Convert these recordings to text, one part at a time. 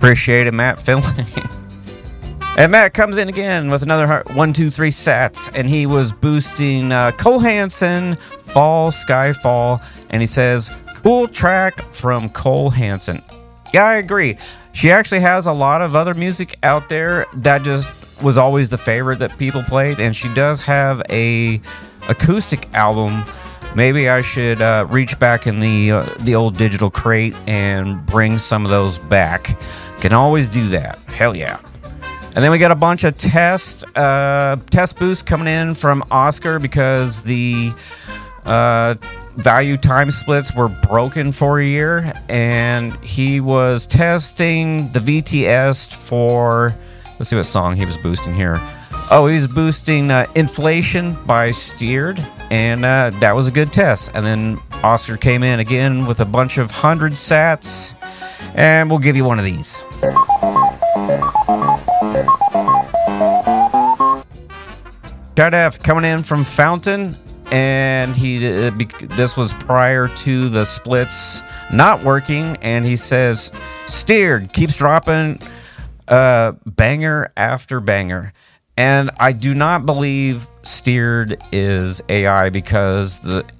Appreciate it, Matt Finley. And Matt comes in again with another 1, 2, 3 sets, and he was boosting Cole Hanson, Fall, Skyfall, and he says, cool track from Cole Hanson. Yeah, I agree. She actually has a lot of other music out there that just was always the favorite that people played, and she does have a acoustic album. Maybe I should reach back in the old digital crate and bring some of those back. Can always do that. Hell yeah. And then we got a bunch of test boosts coming in from Oscar because the value time splits were broken for a year, and he was testing the VTS for, let's see what song he was boosting here. Oh, he was boosting Inflation by Steered, and that was a good test. And then Oscar came in again with a bunch of 100 sats, and we'll give you one of these. Chad F coming in from Fountain, and this was prior to the splits not working, and he says, Steered keeps dropping banger after banger. And I do not believe Steered is AI because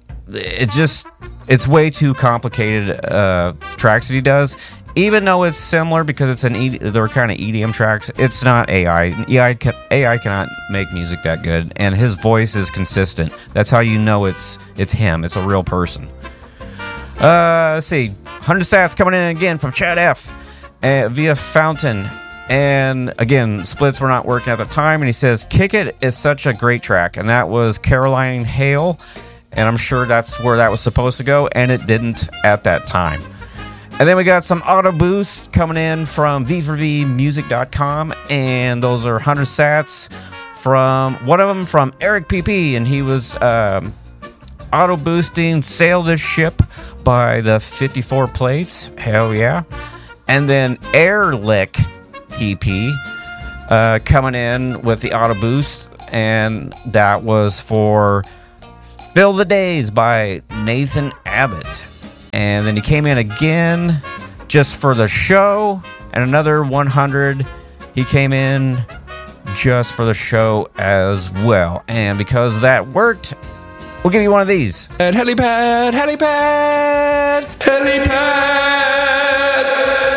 it's way too complicated tracks that he does. Even though it's similar because they're kind of EDM tracks, it's not AI. AI cannot make music that good, and his voice is consistent. That's how you know it's him. It's a real person. Let's see, 100 sats coming in again from Chad F via Fountain, and again splits were not working at the time. And he says, "Kick It is such a great track," and that was Caroline Hale, and I'm sure that's where that was supposed to go, and it didn't at that time. And then we got some auto boost coming in from V4Vmusic.com, and those are 100 sats from one of them from Eric PP, and he was auto boosting Sail This Ship by the 54 Plates. Hell yeah. And then Airlick EP coming in with the auto boost, and that was for Fill the Days by Nathan Abbott. And then he came in again just for the show, and another 100. He came in just for the show as well. And because that worked, we'll give you one of these. Helipad, helipad, helipad.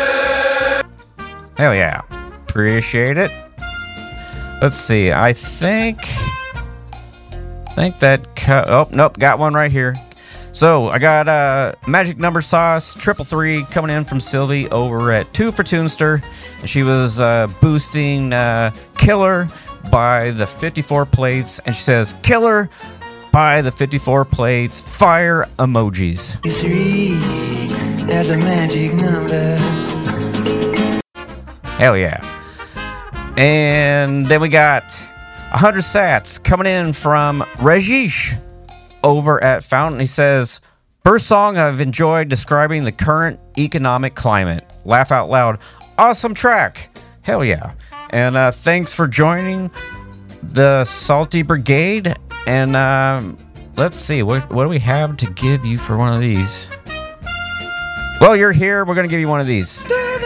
Hell yeah. Appreciate it. Let's see. I think that... oh, nope. Got one right here. So, I got Magic Number Sauce 333 coming in from Sylvie over at 2 for Tunester. And she was boosting Killer by the 54 Plates. And she says, Killer by the 54 Plates, fire emojis. 3, there's a magic number. Hell yeah. And then we got 100 sats coming in from Rajesh over at Fountain. He says, first song I've enjoyed describing the current economic climate. Laugh out loud. Awesome track. Hell yeah. And thanks for joining the Salty Brigade. And let's see, what do we have to give you for one of these? Well, you're here. We're going to give you one of these.